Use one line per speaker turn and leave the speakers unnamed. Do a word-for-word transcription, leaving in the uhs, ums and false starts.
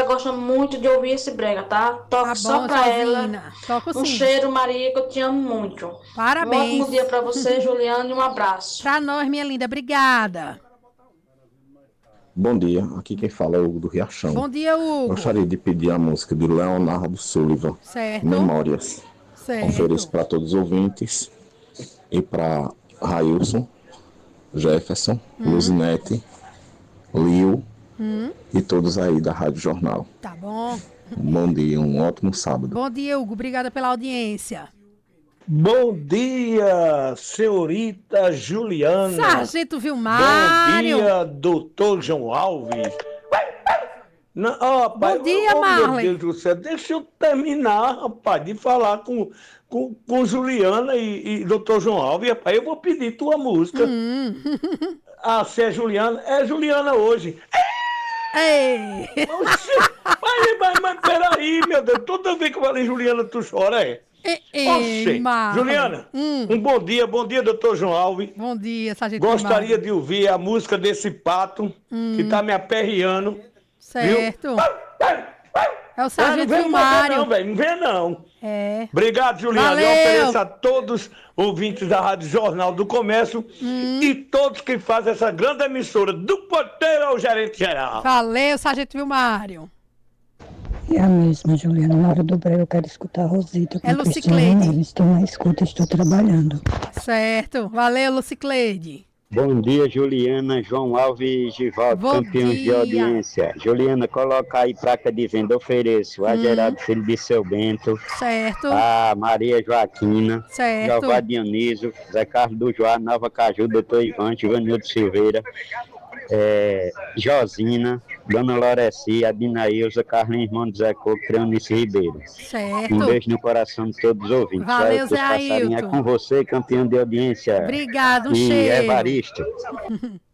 gosta muito de ouvir esse brega, tá?
Tá
Toque só
bom,
pra ela.
Josina. Toco
Um
sim.
cheiro, Maria, que eu te amo muito. Um ótimo dia
Parabéns.
pra você, Juliana, e um abraço.
Pra nós, minha linda. Obrigada.
Bom dia, aqui quem fala é o Hugo do Riachão.
Bom dia, Hugo.
Gostaria de pedir a música de Leonardo Sullivan,
Certo?
Memórias. Ofereço
Certo.
para todos os ouvintes e para Railson, Jefferson,
Hum,
Luzinete, Lio
hum.
e todos aí da Rádio Jornal.
Tá bom.
Um bom dia, um ótimo sábado.
Bom dia, Hugo. Obrigada pela audiência.
Bom dia, senhorita Juliana.
Sargento
Bom
Vilmário.
dia, doutor João Alves. Não, ó, rapaz,
Bom dia,
oh, meu
Marley.
Deus do céu, deixa eu terminar, rapaz, de falar com, com, com Juliana e, e doutor João Alves, rapaz, eu vou pedir tua música.
Hum.
Ah, se é Juliana, é Juliana hoje.
Ei.
Oxi, mas, mas, mas peraí, meu Deus, toda vez que eu falo em Juliana, tu chora, é?
Ei, ei,
Oxê,
Marley.
Juliana,
Hum.
um bom dia, bom dia, doutor João Alves.
Bom dia, Sargento
Gostaria
Vilmário.
de ouvir a música desse pato que tá me aperreando.
Certo.
Viu?
É o
Ah, não
Sargento
vem mais ver não,
Vilmário.
velho, não vem não.
É.
Obrigado, Juliana.
Valeu.
Eu ofereço a todos os ouvintes da Rádio Jornal do Comércio e todos que fazem essa grande emissora, do porteiro ao gerente geral.
Valeu, Sargento Vilmário.
É a mesma, Juliana. Na hora do breve eu quero escutar a Rosita.
É
com
Lucicleide.
Cristiano Neves. Estou na escuta, estou trabalhando.
Certo. Valeu, Lucicleide.
Bom dia, Juliana, João Alves Givaldo,
Bom
campeões de
dia.
audiência. Juliana, coloca aí placa de venda, ofereço a
Hum.
Gerardo Filho de Seu Bento,
Certo.
a Maria Joaquina,
Certo.
Jeová Dioniso, Zé Carlos do Joá, Nova Caju, doutor Ivan, Givanildo Silveira, é, Josina, Dona Lorecia, Adinaíusa, Carlinhos Irmão de Zé Coco, Creonice Ribeiro.
Certo.
Um beijo no coração de todos os ouvintes.
Valeu,
Olha,
Zé
passarinho, é
Ailton.
com você, campeão de audiência.
Obrigado, um
E
cheiro.
Evaristo.